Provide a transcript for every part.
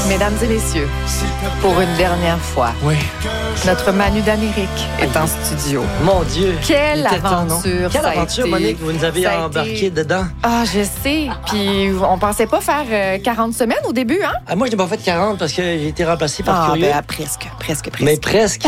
Mesdames et messieurs, pour une dernière fois, Oui. notre Manu d'Amérique est en studio. Mon Dieu. Quelle Il était temps, non? aventure Quelle ça a aventure, été. Monique, vous nous avez Ça a embarqué été- dedans. Ah, je sais. Puis on pensait pas faire 40 semaines au début, hein? Ah, moi, je n'ai pas fait 40 parce que j'ai été remplacé par Curieux. Ben, presque. Mais presque.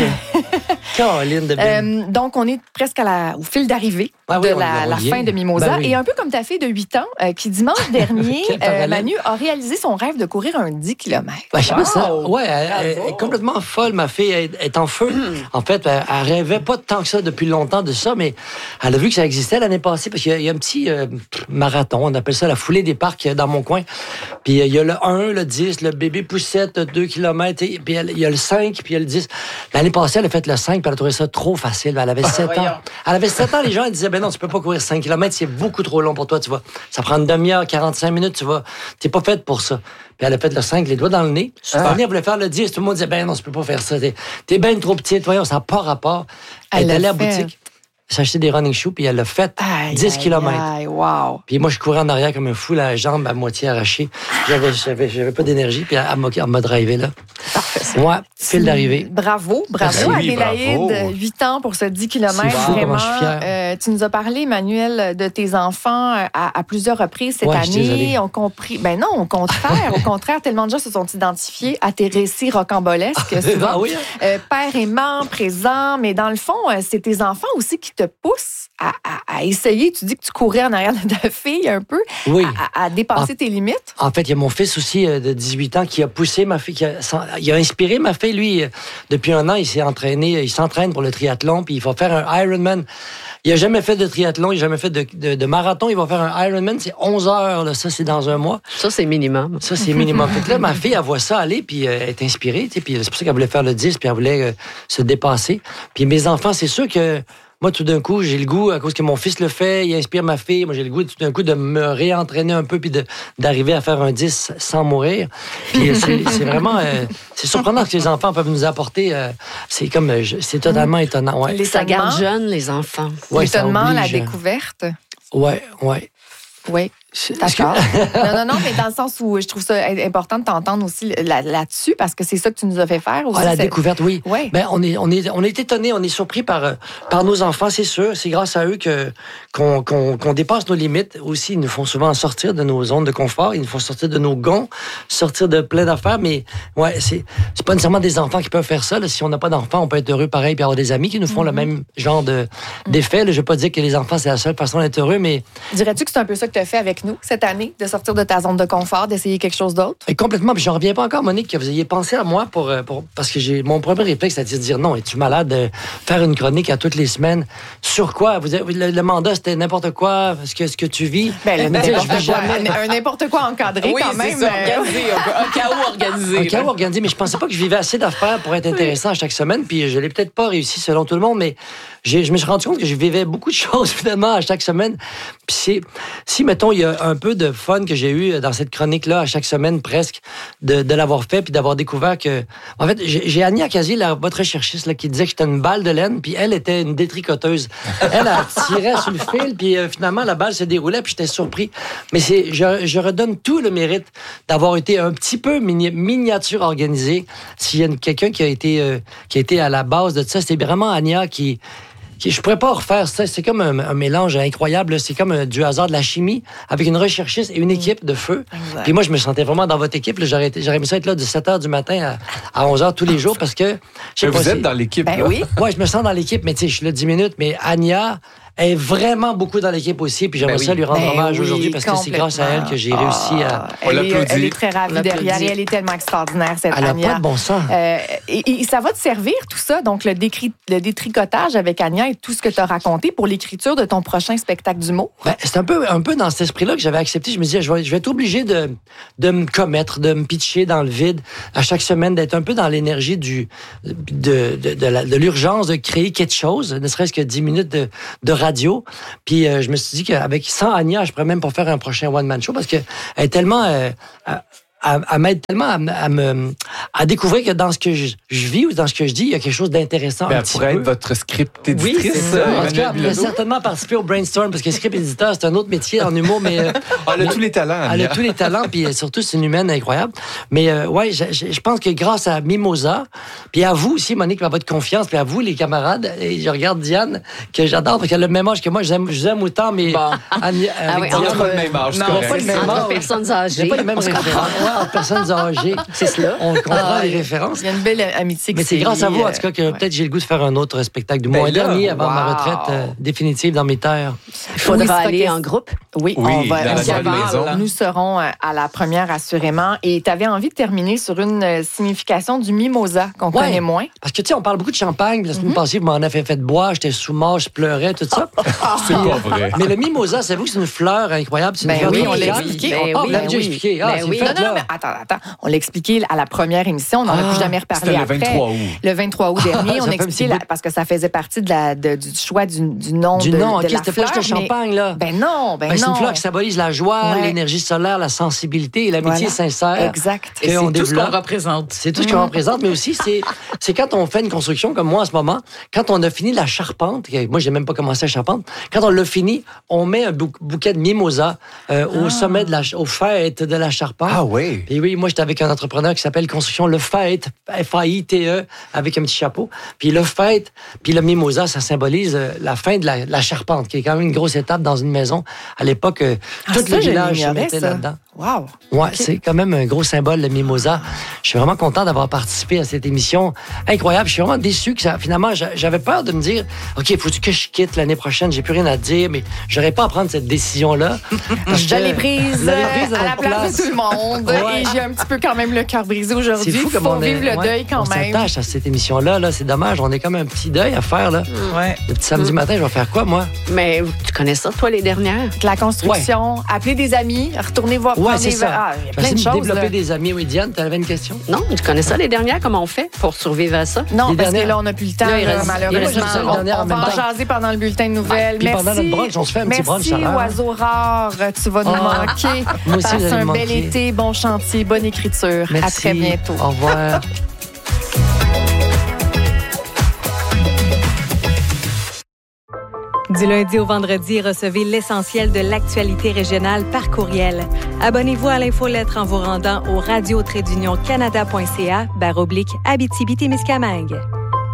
Caroline de Bine. Donc, on est presque au fil d'arrivée Ah oui, de on est la relié. fin de Mimosa. Ben oui. Et un peu comme ta fille de 8 ans, qui dimanche dernier, Quel parallèle. Manu a réalisé son rêve de courir un 10 km. Ben, je sais pas ça. Wow! Ouais, elle est complètement folle, ma fille. Elle est en feu. En fait, elle rêvait pas tant que ça depuis longtemps de ça, mais elle a vu que ça existait l'année passée parce qu'il y a un petit marathon. On appelle ça la foulée des parcs dans mon coin. Puis il y a le 1, le 10, le bébé poussette, 2 km. Puis il y a le 5, puis il y a le 10. L'année passée, elle a fait le 5, puis elle a trouvé ça trop facile. Elle avait 7 ans. Elle avait 7 ans, les gens, ils disaient, ben non, tu peux pas courir 5 km, c'est beaucoup trop long pour toi, tu vois. Ça prend une demi-heure, 45 minutes, tu vois. T'es pas faite pour ça. Puis elle a fait le 5, les doigts dans le nez. Elle voulait faire le 10. Tout le monde disait, ben non, tu peux pas faire ça. T'es bien trop petite. Voyons, ça n'a pas rapport. Elle est allée à la boutique, s'acheter des running shoes, puis elle a fait 10 km. Wow. Puis moi, je courais en arrière comme un fou, la jambe à moitié arrachée. J'avais pas d'énergie, puis elle m'a drivé, là. Parfait. Ouais, fil d'arrivée. Bravo Merci. Adélaïde, bravo. 8 ans pour ce 10 km. C'est fou, Vraiment, comment je suis fier. tu nous as parlé, Emmanuel, de tes enfants à plusieurs reprises cette Ouais, je suis année. désolé. On compris. Ben non, au contraire, tellement de gens se sont identifiés à tes récits rocambolesques. souvent. Ah oui, hein? Père aimant, présent, mais dans le fond, c'est tes enfants aussi qui te poussent à essayer. Tu dis que tu courais en arrière de ta fille un peu, Oui. à dépasser tes limites. En fait, il y a mon fils aussi de 18 ans qui a poussé ma fille, il a inspiré ma fille. Lui, depuis un an, il s'entraîne pour le triathlon, puis il va faire un Ironman. Il n'a jamais fait de triathlon, il n'a jamais fait de marathon. Il va faire un Ironman, c'est 11 heures, là, ça, c'est dans un mois. Ça, c'est minimum. Ça, c'est minimum. Fait que là, ma fille, elle voit ça aller, puis elle est inspirée, tu sais, puis c'est pour ça qu'elle voulait faire le 10, puis elle voulait se dépasser. Puis mes enfants, c'est sûr que moi, tout d'un coup, j'ai le goût, à cause que mon fils le fait, il inspire ma fille, moi, j'ai le goût, tout d'un coup, de me réentraîner un peu, puis d'arriver à faire un 10 sans mourir. Puis c'est vraiment... c'est surprenant ce que les enfants peuvent nous apporter. C'est comme... c'est totalement étonnant, ouais. Ça garde jeune, les enfants. Ouais, ça L'étonnement, la oblige. découverte. Ouais. Oui. D'accord. Non, mais dans le sens où je trouve ça important de t'entendre aussi là-dessus, parce que c'est ça que tu nous as fait faire aussi. Ah, la découverte, oui. Ouais. Ben, on est étonnés, on est surpris par nos enfants, c'est sûr. C'est grâce à eux qu'on dépasse nos limites. Aussi, ils nous font souvent sortir de nos zones de confort, ils nous font sortir de nos gonds, sortir de plein d'affaires, mais ouais, c'est pas nécessairement des enfants qui peuvent faire ça. Là. Si on n'a pas d'enfants, on peut être heureux pareil, puis avoir des amis qui nous font le même genre d'effet. Je ne veux pas dire que les enfants, c'est la seule façon d'être heureux, mais... Dirais-tu que c'est un peu ça que tu as fait avec nous cette année, de sortir de ta zone de confort, d'essayer quelque chose d'autre? Et complètement. Puis je reviens pas encore, Monique, que vous ayez pensé à moi parce que mon premier réflexe, c'était de dire non, es-tu malade de faire une chronique à toutes les semaines? Sur quoi? Le mandat, c'était n'importe quoi? Ce que tu vis? Ben, Tu sais, n'importe je vis quoi. jamais. Un n'importe quoi encadré Oui, quand c'est même. ça, organisé, un chaos organisé. Un là. chaos organisé, mais je pensais pas que je vivais assez d'affaires pour être intéressant à chaque semaine, puis je l'ai peut-être pas réussi selon tout le monde, mais je me suis rendu compte que je vivais beaucoup de choses finalement à chaque semaine. Puis si mettons, il y a un peu de fun que j'ai eu dans cette chronique-là à chaque semaine presque, de l'avoir fait, puis d'avoir découvert que... En fait, j'ai Annie Akazier, votre recherchiste, là, qui disait que j'étais une balle de laine, puis elle était une détricoteuse. Elle tirait sur le fil, puis finalement, la balle se déroulait, puis j'étais surpris. Mais je redonne tout le mérite d'avoir été un petit peu miniature organisée. S'il y a quelqu'un qui a été à la base de ça, c'était vraiment Ania qui je pourrais pas refaire ça. C'est comme un mélange incroyable. C'est comme du hasard, de la chimie, avec une recherchiste et une équipe de feu. Exact. Puis moi, je me sentais vraiment dans votre équipe. Là, j'aurais aimé ça être là de 7h du matin à 11h tous les jours parce que... je sais Mais pas vous êtes si- dans l'équipe, Ben là. oui. Ouais, je me sens dans l'équipe, mais tu sais, je suis là 10 minutes. Mais Ania est vraiment beaucoup dans l'équipe aussi. Puis j'aimerais Ben oui. ça lui rendre Ben hommage oui, aujourd'hui parce que c'est grâce à elle que j'ai réussi à... On l'applaudit. Elle est très ravie On l'applaudit. derrière et elle est tellement extraordinaire, cette Elle n'a Ania. pas de bon sens. Et ça va te servir, tout ça, donc le détricotage avec Ania et tout ce que tu as raconté pour l'écriture de ton prochain spectacle d'humour? Ben, c'est un peu dans cet esprit-là que j'avais accepté. Je me disais, je vais être obligé de me commettre, de me pitcher dans le vide à chaque semaine, d'être un peu dans l'énergie de l'urgence de créer quelque chose, ne serait-ce que 10 minutes de radio. Puis je me suis dit qu'avec sans Ania, je pourrais même pas faire un prochain one-man show parce qu'elle est tellement... elle m'aide tellement à découvrir que dans ce que je vis ou dans ce que je dis, il y a quelque chose d'intéressant. Elle pourrait être votre script éditrice. Oui, c'est ça. En tout cas, elle a certainement participé au brainstorm, parce que script éditeur, c'est un autre métier en humour, mais... elle a tous les talents. Elle a tous les talents, puis surtout, c'est une humaine incroyable. Mais ouais, je pense que grâce à Mimosa, puis à vous aussi, Monique, à votre confiance, puis à vous, les camarades, et je regarde Diane, que j'adore, parce qu'elle a le même âge que moi, je vous aime autant, mais... Bon. On n'a pas le même âge, c'est correct. Pas le même Entre âge. personnes âgées. Il n'y a pas les mêmes références. Ouais, entre personnes âgées. C'est cela. On comprend les références. Il y a une belle amitié. Mais c'est grâce à vous, en tout cas, que peut-être j'ai le goût de faire un autre spectacle d'humour. Un dernier avant ma retraite définitive dans mes terres. Il faudra aller en groupe. Oui, Oui, on va. dans la salle maison. Nous serons à la première, assurément. Et tu avais envie de terminer sur une signification du mimosa qu'on connaît moins. Parce que, tu sais, on parle beaucoup de champagne. La semaine passée, vous m'en avez fait boire. J'étais sous mort, je pleurais, tout ça. C'est pas vrai. Mais le mimosa, savez-vous que c'est une fleur incroyable? C'est une fleur oui, on l'a tropicale. expliqué. Vous l'avez déjà expliqué. Ah, c'est Oui. fait, Non, là. mais attends. On l'a expliqué à la première émission. On n'en a plus jamais reparlé C'était le après. 23 août. Le 23 août dernier, Ça on fait un expliquait, petit bout. parce que ça faisait partie du choix du nom Du de nom, de OK, la c'était fleur. pas juste le mais- champagne, là. Ben non. C'est une fleur qui symbolise la joie, Ouais. l'énergie solaire, la sensibilité et l'amitié Voilà. sincère. Exact. Et c'est qu'on tout ce qu'on développe. représente. C'est tout ce qu'on représente, mais aussi, c'est quand on fait une construction comme moi en ce moment, quand on a fini la charpente, moi, j'ai même pas commencé la charpente, quand on l'a fini, on met un bouquet de mimosa au sommet au faîte de la charpente. Ah oui. Et oui, moi, j'étais avec un entrepreneur qui s'appelle Construction Le Faîte, F-A-I-T-E, avec un petit chapeau. Puis le faîte, puis le mimosa, ça symbolise la fin de la charpente, qui est quand même une grosse étape dans une maison. À l'époque, tout le village se mettait là-dedans. Wow. Ouais, c'est quand même un gros symbole, le mimosa. Je suis vraiment content d'avoir participé à cette émission incroyable. Je suis vraiment déçu que finalement, j'avais peur de me dire, OK, faut que je quitte l'année prochaine, j'ai plus rien à dire, mais j'aurais pas à prendre cette décision-là. Je l'ai prise à à la place de tout le monde. Ouais. Et j'ai un petit peu quand même le cœur brisé aujourd'hui. C'est fou Il comme faut on est. vivre le deuil quand on même. s'attache à cette émission-là. Là, c'est dommage. On est comme un petit deuil à faire. Là. Ouais. Le petit samedi matin, je vais faire quoi, moi? Mais tu connais ça, toi, les dernières? La construction, appeler des amis, retourner voir Ouais, prendre c'est des ça. verres. Ah, il y a plein de J'essaie choses. développer là. des amis. Oui, Diane, tu avais une question? Non, tu connais ça, les dernières? Comment on fait pour survivre à ça? Non, Les parce dernières. que là, on n'a plus le temps, Là, il là, reste- malheureusement. il reste juste une dernière en On va même en temps. jaser pendant le bulletin de nouvelles. Puis Merci. pendant notre brunch, on se fait un petit brunch, ça Merci, va. oiseau rare. Tu vas nous Ah. manquer. Moi aussi, Passe vous allez un me bel manquer. été, bon chantier, bonne écriture. Merci. À très bientôt. Au revoir. Du lundi au vendredi, recevez l'essentiel de l'actualité régionale par courriel. Abonnez-vous à l'infolettre en vous rendant au radio-canada.ca/Abitibi-Témiscamingue.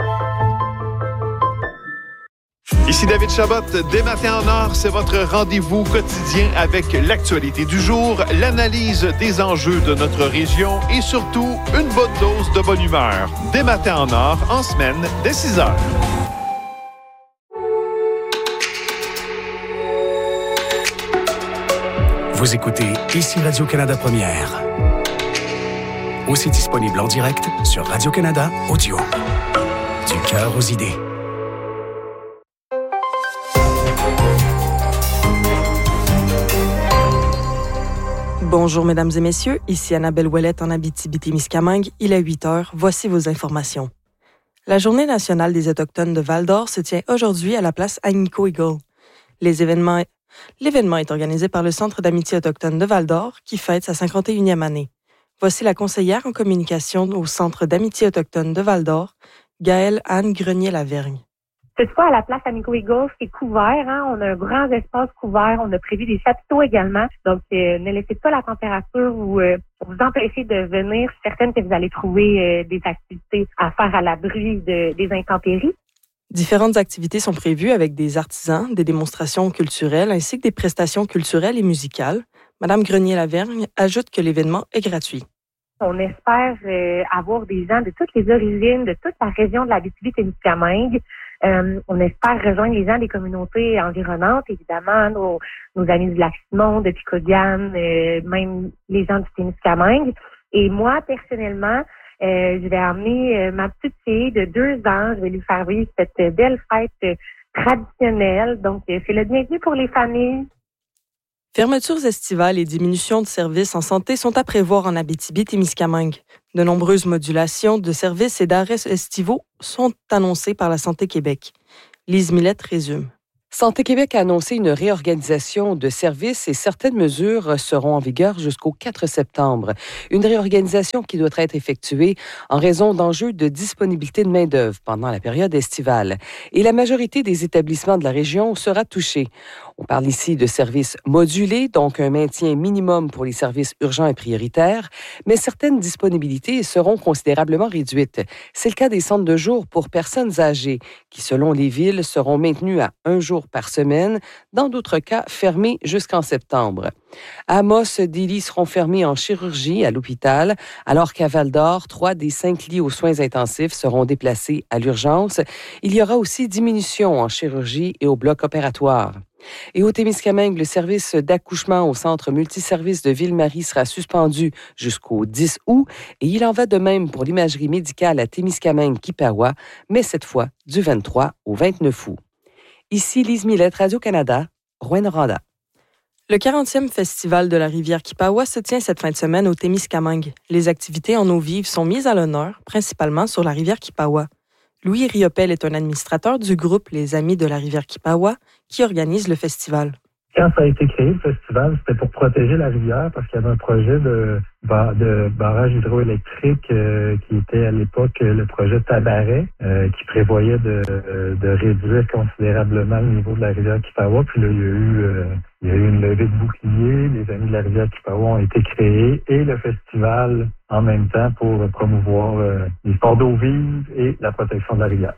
Ici David Chabot, dès matin en or, c'est votre rendez-vous quotidien avec l'actualité du jour, l'analyse des enjeux de notre région et surtout une bonne dose de bonne humeur. Dès matin en or, en semaine, dès 6 heures. Vous écoutez ici Radio-Canada Première. Aussi disponible en direct sur Radio-Canada Audio. Du cœur aux idées. Bonjour, mesdames et messieurs. Ici Annabelle Ouellette en Abitibi-Témiscamingue. Il est 8 heures. Voici vos informations. La Journée nationale des Autochtones de Val-d'Or se tient aujourd'hui à la place Agnico Eagle. L'événement est organisé par le Centre d'amitié autochtone de Val-d'Or qui fête sa 51e année. Voici la conseillère en communication au Centre d'amitié autochtone de Val-d'Or, Gaëlle Anne Grenier-Lavergne. Cette fois, à la place Amico Eagle, c'est couvert. On a un grand espace couvert. On a prévu des chapiteaux également. Donc, ne laissez pas la température vous empêcher de venir. Je suis certaine que vous allez trouver des activités à faire à l'abri des intempéries. Différentes activités sont prévues avec des artisans, des démonstrations culturelles ainsi que des prestations culturelles et musicales. Madame Grenier-Lavergne ajoute que l'événement est gratuit. On espère avoir des gens de toutes les origines, de toute la région de l'Abitibi-Témiscamingue. On espère rejoindre les gens des communautés environnantes, évidemment, nos amis du Lac-Simon, de Picogan, même les gens du Témiscamingue. Et moi, personnellement, je vais emmener ma petite fille de 2 ans. Je vais lui faire vivre cette belle fête traditionnelle. Donc, c'est le bienvenu pour les familles. Fermetures estivales et diminutions de services en santé sont à prévoir en Abitibi-Témiscamingue. De nombreuses modulations de services et d'arrêts estivaux sont annoncées par la Santé Québec. Lise Millette résume. Santé Québec a annoncé une réorganisation de services et certaines mesures seront en vigueur jusqu'au 4 septembre. Une réorganisation qui doit être effectuée en raison d'enjeux de disponibilité de main-d'œuvre pendant la période estivale. Et la majorité des établissements de la région sera touchée. On parle ici de services modulés, donc un maintien minimum pour les services urgents et prioritaires, mais certaines disponibilités seront considérablement réduites. C'est le cas des centres de jour pour personnes âgées, qui, selon les villes, seront maintenus à 1 jour par semaine, dans d'autres cas fermés jusqu'en septembre. À Amos, des lits seront fermés en chirurgie à l'hôpital, alors qu'à Val-d'Or, 3 des 5 lits aux soins intensifs seront déplacés à l'urgence. Il y aura aussi diminution en chirurgie et au bloc opératoire. Et au Témiscamingue, le service d'accouchement au centre multiservice de Ville-Marie sera suspendu jusqu'au 10 août et il en va de même pour l'imagerie médicale à Témiscamingue-Kipawa, mais cette fois du 23 au 29 août. Ici Lise Millette, Radio-Canada, Rouyn-Noranda. Le 40e Festival de la rivière Kipawa se tient cette fin de semaine au Témiscamingue. Les activités en eau vive sont mises à l'honneur, principalement sur la rivière Kipawa. Louis Riopel est un administrateur du groupe Les Amis de la rivière Kipawa qui organise le festival. Quand ça a été créé, le festival, c'était pour protéger la rivière parce qu'il y avait un projet de barrage hydroélectrique qui était à l'époque le projet Tabaret, qui prévoyait de réduire considérablement le niveau de la rivière Kipawa. Puis là, il y a eu une levée de boucliers, les Amis de la rivière Kipawa ont été créés et le festival en même temps pour promouvoir les sports d'eau vive et la protection de la rivière.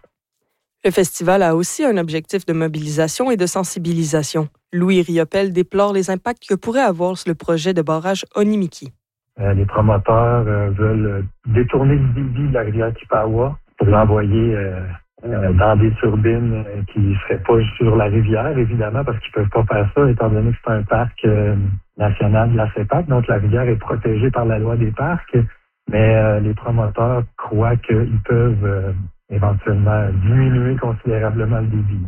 Le festival a aussi un objectif de mobilisation et de sensibilisation. Louis Riopel déplore les impacts que pourrait avoir le projet de barrage Onimiki. Les promoteurs veulent détourner le débit de la rivière Kipawa pour l'envoyer dans des turbines qui ne seraient pas sur la rivière, évidemment, parce qu'ils ne peuvent pas faire ça, étant donné que c'est un parc national de la CEPAC. Donc, la rivière est protégée par la loi des parcs, mais les promoteurs croient qu'ils peuvent éventuellement diminuer considérablement le débit.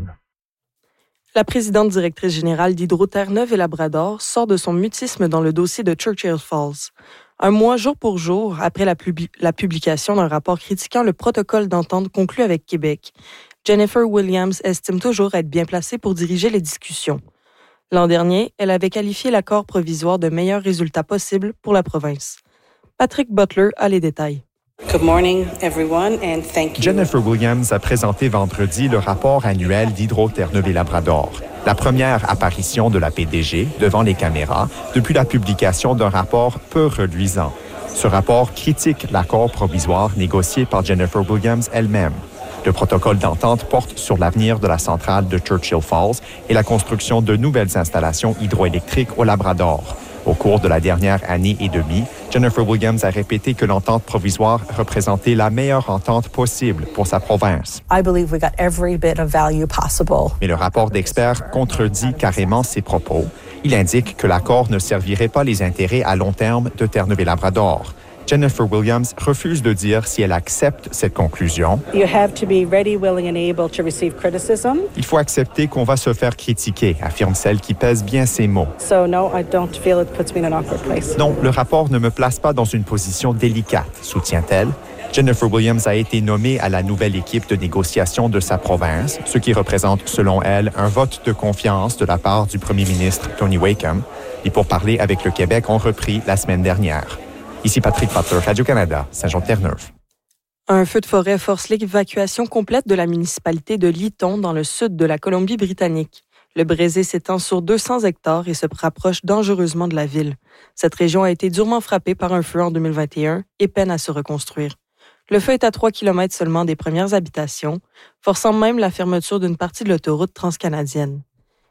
La présidente directrice générale d'Hydro-Terre-Neuve et Labrador sort de son mutisme dans le dossier de Churchill Falls. Un mois jour pour jour après la publication d'un rapport critiquant le protocole d'entente conclu avec Québec, Jennifer Williams estime toujours être bien placée pour diriger les discussions. L'an dernier, elle avait qualifié l'accord provisoire de meilleur résultat possible pour la province. Patrick Butler a les détails. Good morning, everyone, and thank you. Jennifer Williams a présenté vendredi le rapport annuel d'Hydro-Terre-Neuve et Labrador. La première apparition de la PDG devant les caméras depuis la publication d'un rapport peu reluisant. Ce rapport critique l'accord provisoire négocié par Jennifer Williams elle-même. Le protocole d'entente porte sur l'avenir de la centrale de Churchill Falls et la construction de nouvelles installations hydroélectriques au Labrador. Au cours de la dernière année et demie, Jennifer Williams a répété que l'entente provisoire représentait la meilleure entente possible pour sa province. I believe we got every bit of value possible. Mais le rapport d'experts contredit carrément ces propos. Il indique que l'accord ne servirait pas les intérêts à long terme de Terre-Neuve et Labrador. Jennifer Williams refuse de dire si elle accepte cette conclusion. You have to be ready, willing and able to receive criticism. Il faut accepter qu'on va se faire critiquer, affirme celle qui pèse bien ses mots. So no, I don't feel it puts me in an awkward place. Non, le rapport ne me place pas dans une position délicate, soutient-elle. Jennifer Williams a été nommée à la nouvelle équipe de négociation de sa province, ce qui représente, selon elle, un vote de confiance de la part du premier ministre Tony Wakeham. Les pourparlers avec le Québec ont repris la semaine dernière. Ici Patrick Butler, Radio-Canada, Saint-Jean-de-Terre-Neuve. Un feu de forêt force l'évacuation complète de la municipalité de Lytton dans le sud de la Colombie-Britannique. Le brésil s'étend sur 200 hectares et se rapproche dangereusement de la ville. Cette région a été durement frappée par un feu en 2021 et peine à se reconstruire. Le feu est à 3 km seulement des premières habitations, forçant même la fermeture d'une partie de l'autoroute transcanadienne.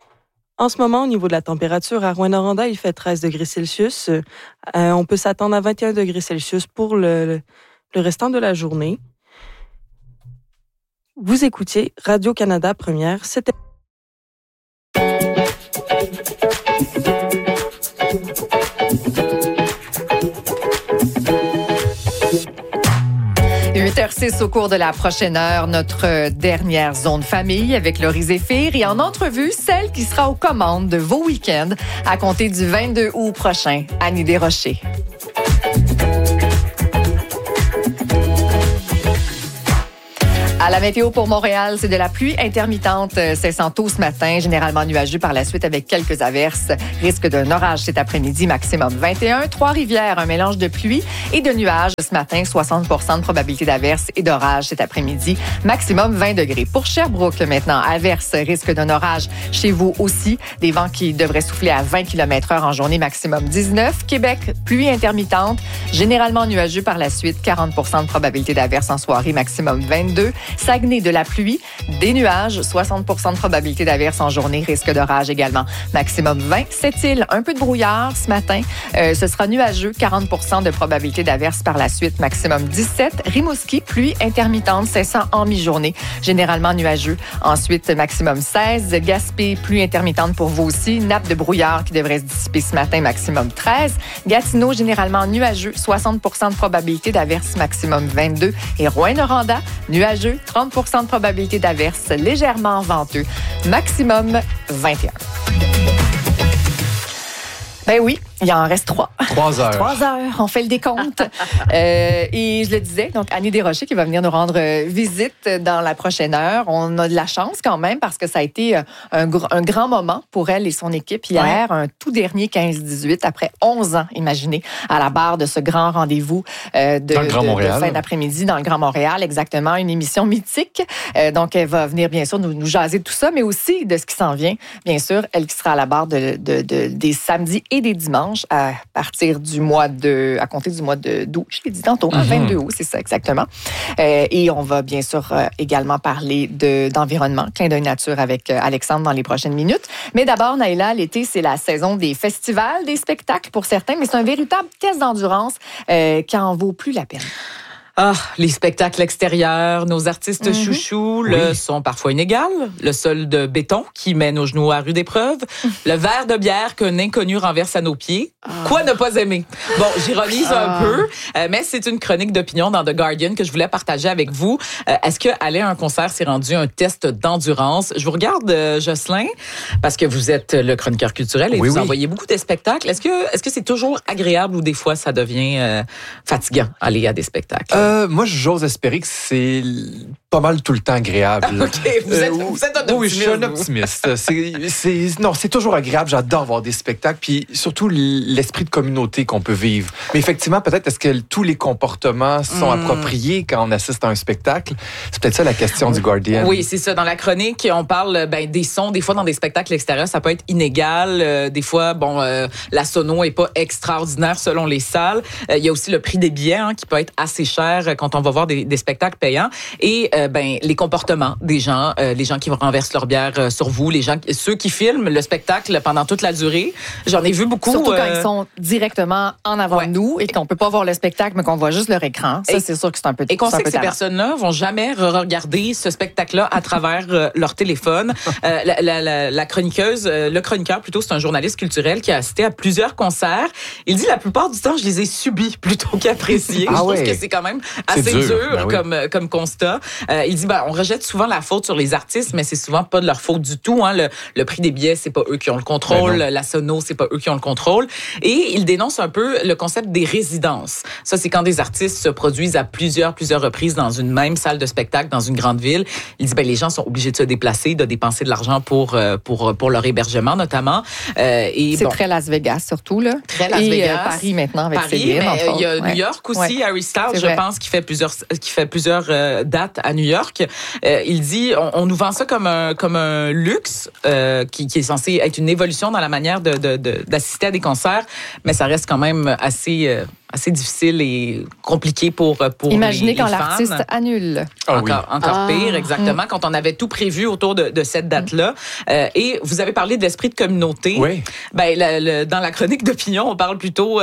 En ce moment, au niveau de la température, à Rouyn-Noranda, il fait 13 degrés Celsius. On peut s'attendre à 21 degrés Celsius pour le restant de la journée. Vous écoutiez Radio-Canada Première. C'était... Au cours de la prochaine heure, notre dernière zone famille avec Laurie Zéphir et en entrevue, celle qui sera aux commandes de vos week-ends à compter du 22 août prochain, Annie Desrochers. À À la météo pour Montréal, c'est de la pluie intermittente cessant tôt ce matin, généralement nuageux par la suite avec quelques averses. Risque d'un orage cet après-midi, maximum 21. Trois-Rivières, un mélange de pluie et de nuages ce matin, 60% de probabilité d'averses et d'orage cet après-midi, maximum 20 degrés. Pour Sherbrooke maintenant, averses, risque d'un orage chez vous aussi. Des vents qui devraient souffler à 20 km/h en journée, maximum 19. Québec, pluie intermittente, généralement nuageux par la suite, 40% de probabilité d'averses en soirée, maximum 22. Saguenay, de la pluie, des nuages, 60% de probabilité d'averses en journée, risque d'orage également, maximum 20. Sept-Îles, un peu de brouillard ce matin, ce sera nuageux, 40% de probabilité d'averses par la suite, maximum 17. Rimouski, pluie intermittente, cessant en mi-journée, généralement nuageux. Ensuite, maximum 16. Gaspé, pluie intermittente pour vous aussi, nappe de brouillard qui devrait se dissiper ce matin, maximum 13. Gatineau, généralement nuageux, 60% de probabilité d'averses, maximum 22. Et Rouyn-Noranda, nuageux, 30% de probabilité d'averses, légèrement venteux, maximum 21. Ben oui, il en reste 3. 3 heures. 3 heures, on fait le décompte. Et je le disais, donc Annie Desrochers qui va venir nous rendre visite dans la prochaine heure. On a de la chance quand même parce que ça a été un grand moment pour elle et son équipe hier, un tout dernier 15-18 après 11 ans, imaginez, à la barre de ce grand rendez-vous de fin d'après-midi dans le Grand Montréal. Exactement, une émission mythique. Donc elle va venir bien sûr nous jaser de tout ça, mais aussi de ce qui s'en vient. Bien sûr, elle qui sera à la barre des samedis et des dimanches à partir du mois à compter du mois d'août, je l'ai dit tantôt, 22 août, c'est ça exactement. Et on va bien sûr également parler d'environnement, clin d'œil nature avec Alexandre dans les prochaines minutes. Mais d'abord, Naïla, l'été, c'est la saison des festivals, des spectacles pour certains, mais c'est un véritable test d'endurance qui en vaut plus la peine. Ah, les spectacles extérieurs, nos artistes chouchous sont parfois inégales. Le sol de béton qui mène aux genoux à rude épreuve. Le verre de bière qu'un inconnu renverse à nos pieds. Quoi ne pas aimer? Bon, j'ironise un peu, mais c'est une chronique d'opinion dans The Guardian que je voulais partager avec vous. Est-ce que aller à un concert s'est rendu un test d'endurance? Je vous regarde, Jocelyn, parce que vous êtes le chroniqueur culturel et vous envoyez beaucoup de spectacles. Est-ce que c'est toujours agréable ou des fois ça devient fatigant aller à des spectacles? Moi, j'ose espérer que c'est pas mal tout le temps agréable. OK, vous êtes un optimiste. Oui, je suis un optimiste. C'est toujours agréable. J'adore voir des spectacles, puis surtout l'esprit de communauté qu'on peut vivre. Mais effectivement, peut-être, est-ce que tous les comportements sont appropriés quand on assiste à un spectacle? C'est peut-être ça la question du Guardian. Oui, c'est ça. Dans la chronique, on parle des sons. Des fois, dans des spectacles extérieurs, ça peut être inégal. Des fois, la sono est pas extraordinaire selon les salles. Il y a aussi le prix des billets qui peut être assez cher quand on va voir des spectacles payants. Et les comportements des gens, les gens qui renversent leur bière sur vous, ceux qui filment le spectacle pendant toute la durée. J'en ai vu beaucoup. Surtout quand ils sont directement en avant de nous et qu'on peut pas voir le spectacle, mais qu'on voit juste leur écran. Ça, c'est sûr que c'est un peu Et qu'on sait que ces personnes-là vont jamais regarder ce spectacle-là à travers leur téléphone. La chroniqueuse, le chroniqueur plutôt, c'est un journaliste culturel qui a assisté à plusieurs concerts. Il dit la plupart du temps, je les ai subis plutôt qu'appréciés. Je trouve que c'est quand même assez dur comme constat. Il dit, on rejette souvent la faute sur les artistes, mais c'est souvent pas de leur faute du tout. Le prix des billets, c'est pas eux qui ont le contrôle. La sono, c'est pas eux qui ont le contrôle. Et il dénonce un peu le concept des résidences. Ça, c'est quand des artistes se produisent à plusieurs reprises dans une même salle de spectacle dans une grande ville. Il dit, les gens sont obligés de se déplacer, de dépenser de l'argent pour leur hébergement, notamement. C'est très Las Vegas, surtout, là. Très Las Vegas. Paris, maintenant, avec Paris, Céline, mais il y a New York aussi, Harry Styles, je pense, qui fait plusieurs dates à New York. Il dit, on nous vend ça comme un luxe qui est censé être une évolution dans la manière d'assister à des concerts, mais ça reste quand même assez difficile et compliqué pour Imaginez les quand fans. L'artiste annule. Encore pire, exactement, quand on avait tout prévu autour de cette date-là. Et vous avez parlé d'esprit de communauté. Oui. Dans la chronique d'opinion, on parle plutôt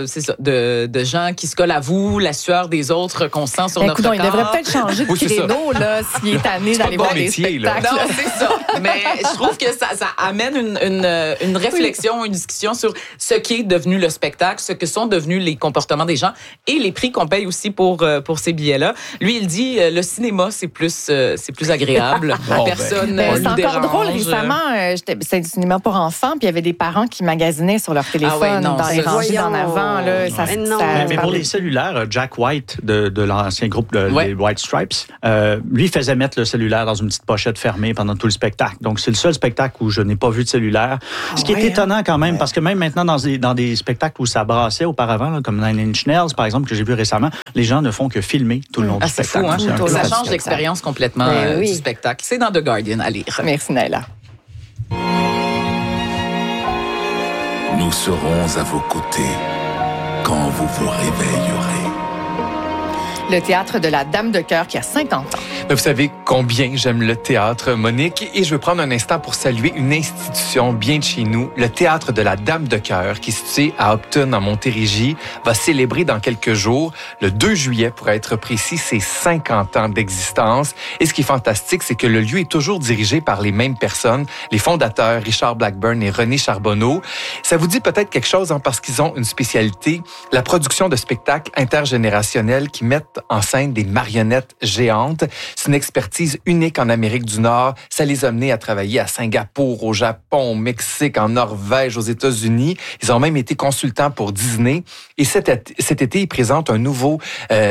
de gens qui se collent à vous, la sueur des autres qu'on sent sur notre corps. Il devrait peut-être changer de créneau s'il est tanné d'aller voir des spectacles. Non, c'est ça. Mais je trouve que ça amène une réflexion, une discussion sur ce qui est devenu le spectacle, ce que sont devenus les comportement des gens et les prix qu'on paye aussi pour ces billets-là. Lui, il dit le cinéma, c'est plus agréable. Personne c'est encore dérange. drôle. Récemment, c'était du cinéma pour enfants, puis il y avait des parents qui magasinaient sur leur téléphone dans les rangées d'en avant. Là, mais pour les cellulaires, Jack White de l'ancien groupe des White Stripes, lui faisait mettre le cellulaire dans une petite pochette fermée pendant tout le spectacle. Donc, c'est le seul spectacle où je n'ai pas vu de cellulaire. Ce qui est étonnant quand même, parce que même maintenant, dans des spectacles où ça brassait auparavant, là, comme Nine Inch Nails, par exemple, que j'ai vu récemment, les gens ne font que filmer tout le long du spectacle. C'est fou, hein? Ça change l'expérience complètement du spectacle. C'est dans The Guardian à lire. Merci, Naila. Nous serons à vos côtés quand vous vous réveillerez. Le théâtre de la Dame de Cœur qui a 50 ans. Vous savez combien j'aime le théâtre, Monique, et je veux prendre un instant pour saluer une institution bien de chez nous, le Théâtre de la Dame de Cœur, qui est situé à Upton, en Montérégie, va célébrer dans quelques jours, le 2 juillet pour être précis, ses 50 ans d'existence. Et ce qui est fantastique, c'est que le lieu est toujours dirigé par les mêmes personnes, les fondateurs Richard Blackburn et René Charbonneau. Ça vous dit peut-être quelque chose, hein, parce qu'ils ont une spécialité, la production de spectacles intergénérationnels qui mettent en scène des marionnettes géantes. C'est une expertise unique en Amérique du Nord. Ça les a menés à travailler à Singapour, au Japon, au Mexique, en Norvège, aux États-Unis. Ils ont même été consultants pour Disney. Et cet été, ils présentent à nouveau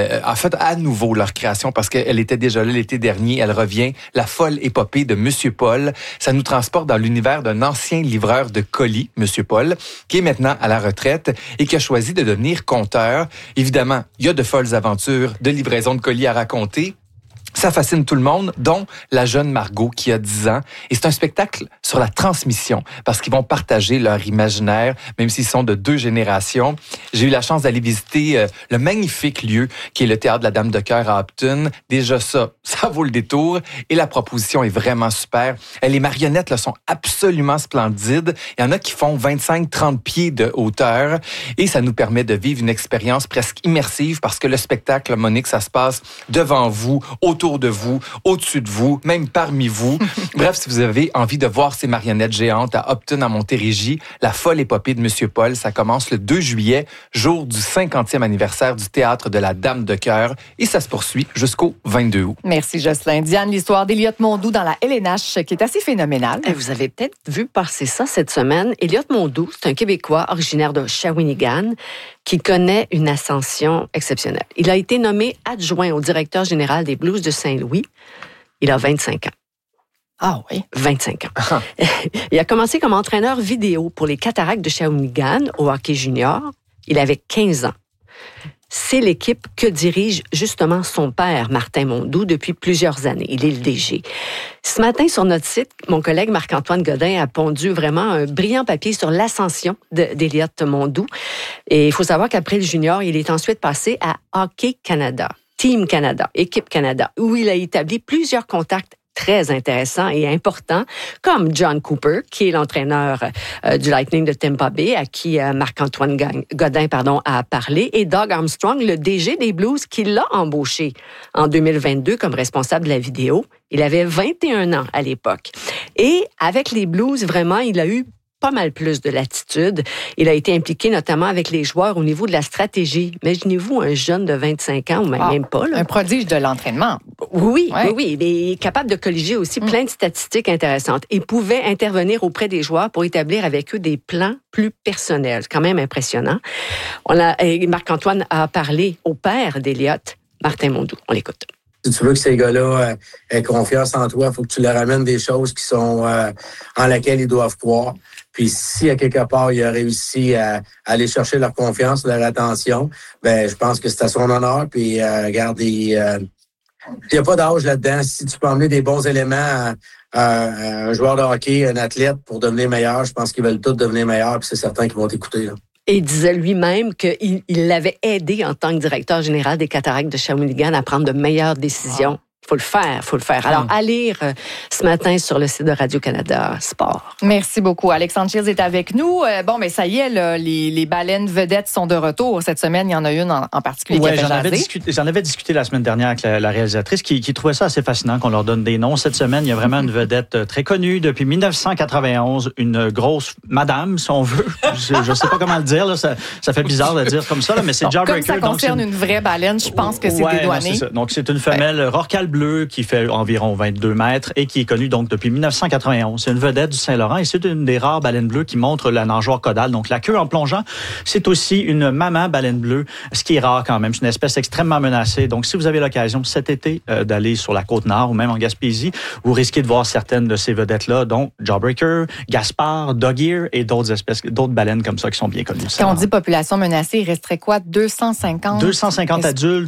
leur création, parce qu'elle était déjà là l'été dernier. Elle revient, La folle épopée de Monsieur Paul. Ça nous transporte dans l'univers d'un ancien livreur de colis, Monsieur Paul, qui est maintenant à la retraite et qui a choisi de devenir conteur. Évidemment, il y a de folles aventures de livraison de colis à raconter. Ça fascine tout le monde, dont la jeune Margot qui a 10 ans. Et c'est un spectacle sur la transmission, parce qu'ils vont partager leur imaginaire, même s'ils sont de 2 générations. J'ai eu la chance d'aller visiter le magnifique lieu qui est le Théâtre de la Dame de Cœur à Upton. Déjà ça vaut le détour. Et la proposition est vraiment super. Les marionnettes là, sont absolument splendides. Il y en a qui font 25-30 pieds de hauteur. Et ça nous permet de vivre une expérience presque immersive, parce que le spectacle, Monique, ça se passe devant vous, autour de vous, au-dessus de vous, même parmi vous. Bref, si vous avez envie de voir ces marionnettes géantes à Upton, en Montérégie, La folle épopée de Monsieur Paul, ça commence le 2 juillet, jour du 50e anniversaire du Théâtre de la Dame de Cœur, et ça se poursuit jusqu'au 22 août. Merci, Jocelyn. Diane, l'histoire d'Eliott Mondou dans la LNH, qui est assez phénoménale. Vous avez peut-être vu passer ça cette semaine. Eliott Mondou, c'est un Québécois originaire de Shawinigan qui connaît une ascension exceptionnelle. Il a été nommé adjoint au directeur général des Blues de Saint-Louis. Il a 25 ans. Ah oui? 25 ans. Il a commencé comme entraîneur vidéo pour les Cataractes de Shawinigan au hockey junior. Il avait 15 ans. C'est l'équipe que dirige justement son père, Martin Mondou, depuis plusieurs années. Il est le DG. Ce matin, sur notre site, mon collègue Marc-Antoine Godin a pondu vraiment un brillant papier sur l'ascension d'Eliott Mondou. Et il faut savoir qu'après le junior, il est ensuite passé à Hockey Canada, Team Canada, Équipe Canada, où il a établi plusieurs contacts très intéressant et important, comme John Cooper, qui est l'entraîneur du Lightning de Tampa Bay, à qui Marc-Antoine Godin a parlé, et Doug Armstrong, le DG des Blues, qui l'a embauché en 2022 comme responsable de la vidéo. Il avait 21 ans à l'époque. Et avec les Blues, vraiment, il a eu pas mal plus de latitude. Il a été impliqué notamment avec les joueurs au niveau de la stratégie. Imaginez-vous un jeune de 25 ans, ou même pas. Là. Un prodige de l'entraînement. Oui, mais capable de colliger aussi plein de statistiques intéressantes. Il pouvait intervenir auprès des joueurs pour établir avec eux des plans plus personnels. C'est quand même impressionnant. Marc-Antoine a parlé au père d'Eliott, Martin Mondou. On l'écoute. Si tu veux que ces gars-là aient confiance en toi, il faut que tu leur amènes des choses qui sont en lesquelles ils doivent croire. Puis si à quelque part, il a réussi à aller chercher leur confiance, leur attention, je pense que c'est à son honneur. Puis regarde, il n'y a pas d'âge là-dedans. Si tu peux emmener des bons éléments à un joueur de hockey, un athlète pour devenir meilleur, je pense qu'ils veulent tous devenir meilleurs. Puis c'est certain qu'ils vont t'écouter, là. Et il disait lui-même qu'il l'avait aidé en tant que directeur général des Cataractes de Shawinigan à prendre de meilleures décisions. Faut le faire. Alors, à lire ce matin sur le site de Radio-Canada Sport. Merci beaucoup. Alexandre Shields est avec nous. Mais ça y est, là, les baleines vedettes sont de retour. Cette semaine, il y en a une en particulier qui a fait jaser. J'en avais discuté la semaine dernière avec la réalisatrice qui trouvait ça assez fascinant qu'on leur donne des noms. Cette semaine, il y a vraiment une vedette très connue depuis 1991, une grosse madame, si on veut. Je ne sais pas comment le dire. Là, ça fait bizarre de dire comme ça, là, mais c'est Jawbreaker. Comme ça concerne une vraie baleine, je pense que c'est dédouané. C'est ça. Donc, c'est une femelle rorqual bleu qui fait environ 22 mètres et qui est connue donc depuis 1991. C'est une vedette du Saint-Laurent et c'est une des rares baleines bleues qui montre la nageoire caudale, donc la queue en plongeant. C'est aussi une maman baleine bleue, ce qui est rare quand même. C'est une espèce extrêmement menacée. Donc, si vous avez l'occasion cet été d'aller sur la Côte-Nord ou même en Gaspésie, vous risquez de voir certaines de ces vedettes-là, dont Jawbreaker, Gaspard, Dog-ear et d'autres baleines comme ça qui sont bien connues. Quand on dit population menacée, il resterait quoi? 250? 250 adultes.